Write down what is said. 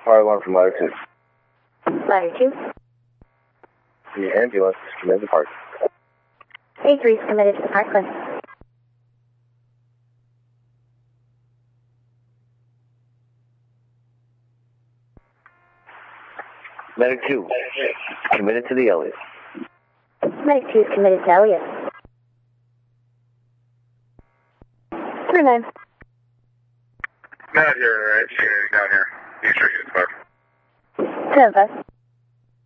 Fire alarm from ladder 2. Ladder 2. The ambulance is committed to park. A3 is committed to the Parkland. Medic 2, committed to the Elliott. Medic 2 is committed to Elliott. 39. Not here, right? Down here. You sure you 5. 75.